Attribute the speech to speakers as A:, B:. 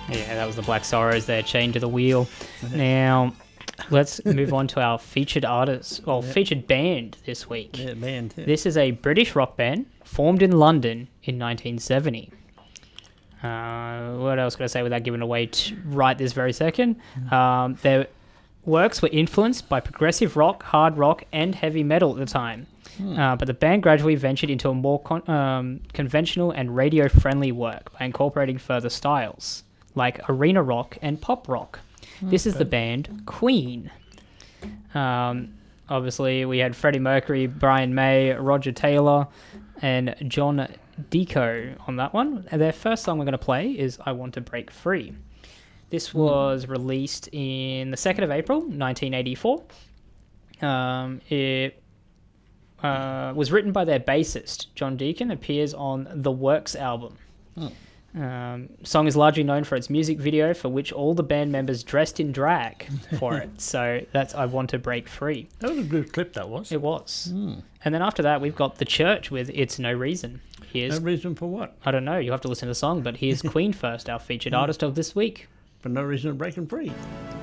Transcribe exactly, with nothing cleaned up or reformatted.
A: Yeah, that was the Black Sorrows there, Chained to the Wheel. Now, let's move on to our featured artist, well,
B: Yep.
A: featured band this week.
B: Yeah, band. Yeah.
A: This is a British rock band formed in London in nineteen seventy. Uh, what else could I say without giving away t- right this very second? Um, their works were influenced by progressive rock, hard rock, and heavy metal at the time. Uh, but the band gradually ventured into a more con- um, conventional and radio-friendly work by incorporating further styles, like arena rock and pop rock. This is the band Queen. Um, obviously, we had Freddie Mercury, Brian May, Roger Taylor, and John Deacon on that one. And their first song we're going to play is I Want to Break Free. This was released in the second of April, nineteen eighty-four. Um, it uh, was written by their bassist, John Deacon, appears on the Works album. Um, song is largely known for its music video, for which all the band members dressed in drag for it. So that's I Want to Break Free.
B: That was a good clip, that was.
A: It was. And then after that, we've got The Church with It's No Reason. Here's,
B: No reason for what?
A: I don't know, you have to listen to the song, but here's Queen first, our featured artist of this week.
B: For no reason of breaking free.